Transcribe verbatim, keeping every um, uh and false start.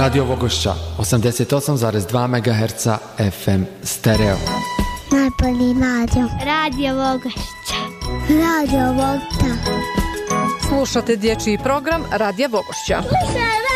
Radio Vogošća, osamdeset osam zarez dva megaherca F M stereo. Najbolji radio. Radio Vogošća. Radio Vogošća. Slušate dječji program Radija Vogošća. Slušaj,